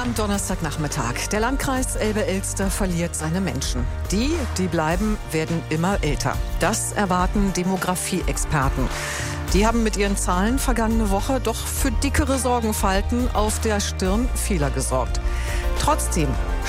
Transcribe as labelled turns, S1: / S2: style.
S1: Am Donnerstagnachmittag. Der Landkreis Elbe-Elster verliert seine Menschen. Die bleiben, werden immer älter. Das erwarten Demografie-Experten. Die haben mit ihren Zahlen vergangene Woche doch für dickere Sorgenfalten auf der Stirn vieler gesorgt. Trotzdem